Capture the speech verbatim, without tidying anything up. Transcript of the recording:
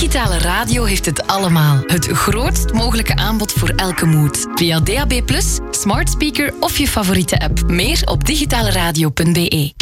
Digitale radio heeft het allemaal. Het grootst mogelijke aanbod voor elke mood. Via D A B plus, smart speaker of je favoriete app. Meer op digitaleradio punt b e.